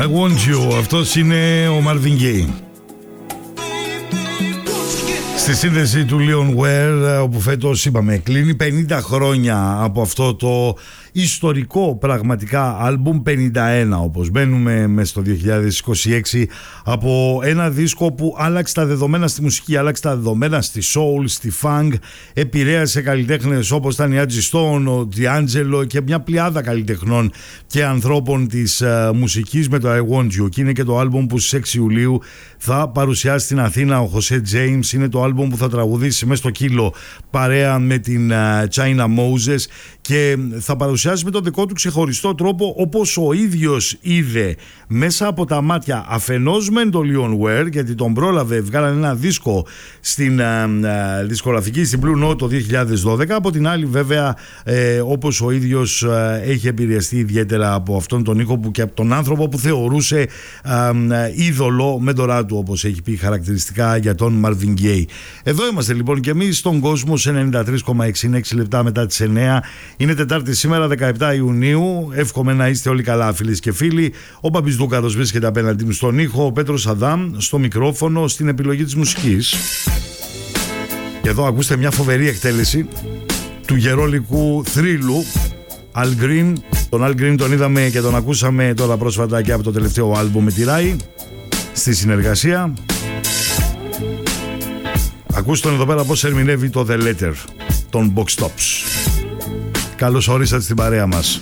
I want you. Αυτός είναι ο Marvin Gaye. Στη σύνδεση του Leon Ware, όπου φέτος είπαμε κλείνει 50 χρόνια από αυτό το ιστορικό πραγματικά άλμπουμ, 51 όπως μπαίνουμε μέσα στο 2026, από ένα δίσκο που άλλαξε τα δεδομένα στη μουσική, άλλαξε τα δεδομένα στη soul, στη funk, επηρέασε καλλιτέχνες όπως ήταν η Angie Stone, ο D'Angelo και μια πλειάδα καλλιτεχνών και ανθρώπων της μουσικής με το I Want You, και είναι και το άλμπουμ που στις 6 Ιουλίου θα παρουσιάσει στην Αθήνα ο Jose James. Είναι το άλμπουμ που θα τραγουδήσει μέσα στο Κύλο παρέα με την China Moses και θα παρουσιάσει με τον δικό του ξεχωριστό τρόπο, όπως ο ίδιος είδε μέσα από τα μάτια αφενός μεν τον Leon Ware, γιατί τον πρόλαβε, βγάλανε ένα δίσκο στην δισκογραφική στην Blue Note το 2012, από την άλλη βέβαια όπως ο ίδιος έχει επηρεαστεί ιδιαίτερα από αυτόν τον ήχο που και από τον άνθρωπο που θεωρούσε είδωλο, μέντορά του, όπως έχει πει χαρακτηριστικά για τον Marvin Gaye. Εδώ είμαστε λοιπόν και εμείς στον κόσμο σε 93,6, 6 λεπτά μετά τις 9. Είναι Τετάρτη σήμερα, 17 Ιουνίου. Εύχομαι να είστε όλοι καλά, φίλες και φίλοι. Ο Μπαμπής Δούκαρος βρίσκεται απέναντι μου στον ήχο, ο Πέτρος Αδάμ στο μικρόφωνο, στην επιλογή της μουσικής. Και εδώ ακούστε μια φοβερή εκτέλεση του γερόλικου θρύλου Al Green. Τον Al Green τον είδαμε και τον ακούσαμε τώρα πρόσφατα και από το τελευταίο άλμπum με τη Rai στη συνεργασία. Ακούστε τον εδώ πέρα πώς ερμηνεύει το The Letter των Box Tops. Καλώς ορίσατε στην παρέα μας.